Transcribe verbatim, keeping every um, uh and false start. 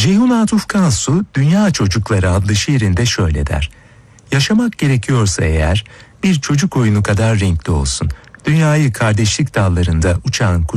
Ceyhun Atıf Kansu Dünya Çocukları adlı şiirinde şöyle der: yaşamak gerekiyorsa eğer bir çocuk oyunu kadar renkli olsun. Dünyayı kardeşlik dallarında uçan kuş